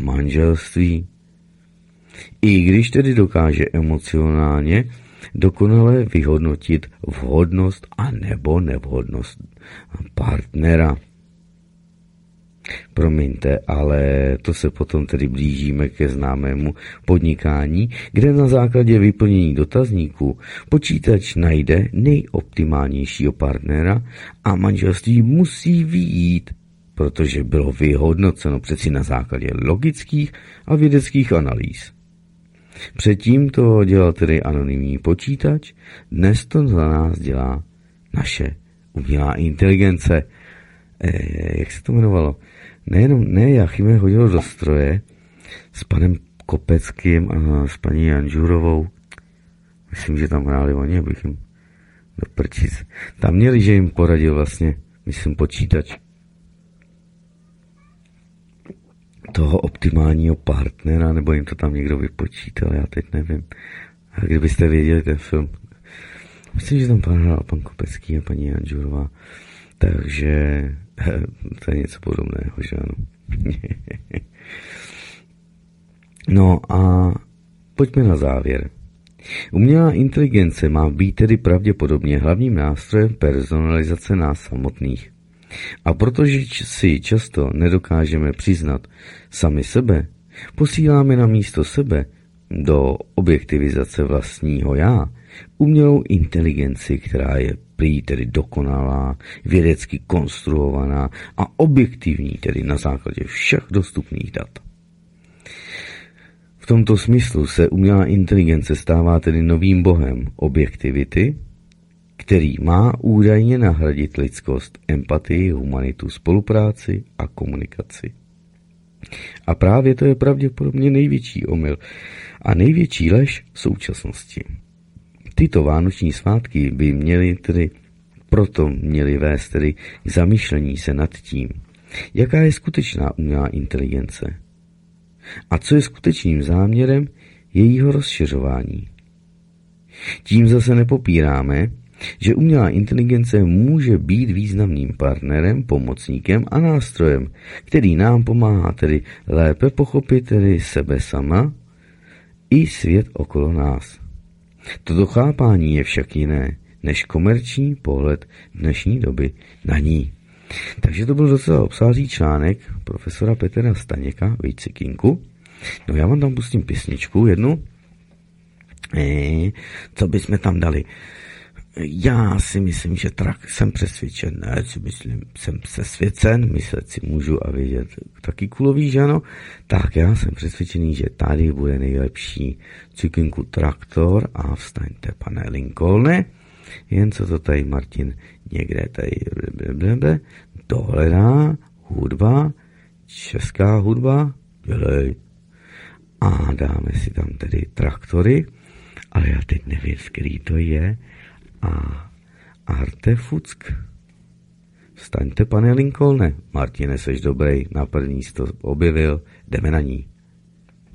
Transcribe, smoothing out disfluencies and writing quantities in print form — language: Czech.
manželství. I když tedy dokáže emocionálně dokonale vyhodnotit vhodnost a nebo nevhodnost partnera. Promiňte, ale to se potom tedy blížíme ke známému podnikání, kde na základě vyplnění dotazníků počítač najde nejoptimálnějšího partnera a manželství musí vyjít, protože bylo vyhodnoceno přeci na základě logických a vědeckých analýz. Předtím to dělal tedy anonymní počítač, dnes to za nás dělá naše umělá inteligence. Jak se to jmenovalo? Jachime hodil do stroje s panem Kopeckým a s paní Janžurovou. Myslím, že tam hráli oni, abych jim do prčic. Tam měli, že jim poradil vlastně, myslím, počítač toho optimálního partnera, nebo jim to tam někdo vypočítal, já teď nevím. A kdybyste věděli ten film, myslím, že tam hrál pan Kopecký a paní Janžurová. Takže to je něco podobného, že ano. No a pojďme na závěr. Umělá inteligence má být tedy pravděpodobně hlavním nástrojem personalizace nás samotných. A protože si často nedokážeme přiznat sami sebe, posíláme na místo sebe do objektivizace vlastního já umělou inteligenci, která je prý tedy dokonalá, vědecky konstruovaná a objektivní, tedy na základě všech dostupných dat. V tomto smyslu se umělá inteligence stává tedy novým bohem objektivity, který má údajně nahradit lidskost, empatii, humanitu, spolupráci a komunikaci. A právě to je pravděpodobně největší omyl a největší lež v současnosti. Tyto vánoční svátky by proto měly vést tedy k zamýšlení se nad tím, jaká je skutečná umělá inteligence a co je skutečným záměrem jejího rozšiřování. Tím zase nepopíráme, že umělá inteligence může být významným partnerem, pomocníkem a nástrojem, který nám pomáhá tedy lépe pochopit tedy sebe sama i svět okolo nás. Toto chápání je však jiné než komerční pohled dnešní doby na ní. Takže to byl docela obsáhlý článek profesora Petra Staněka, Vejcikinku. No já vám tam pustím písničku jednu. Co bychom tam dali? Já si myslím, že jsem přesvědčen, jsem přesvědčen, myslet si můžu a vědět taky kulový, že ano? Tak já jsem přesvědčený, že tady bude nejlepší Cikinku Traktor a Vstaňte, pane Lincolne. Jen co to tady Martin někde tady dohledá, hudba, česká hudba, dělej. A dáme si tam tedy traktory, ale já teď nevím, z který to je. A Artefuck. Vstaňte, pane Lincolne. Martine, seš dobrý, na první to objevil, jdeme na ní.